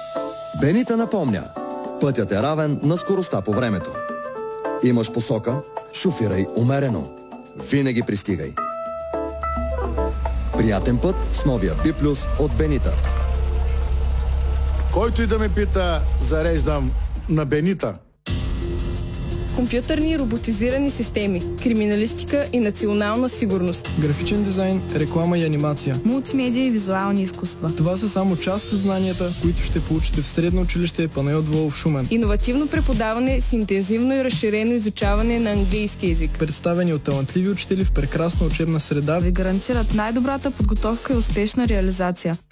Бенита напомня: пътят е равен на скоростта по времето. Имаш посока, шофирай умерено. Винаги пристигай. Приятен път с новия B+ от Бенита. Който и да ме пита, зареждам на Бенита. Компютърни и роботизирани системи, криминалистика и национална сигурност. Графичен дизайн, реклама и анимация. Мултимедия и визуални изкуства. Това са само част от знанията, които ще получите в Средно училище Панайот Волов, Шумен. Иновативно преподаване с интензивно и разширено изучаване на английски език. Представени от талантливи учители в прекрасна учебна среда Ви гарантират най-добрата подготовка и успешна реализация.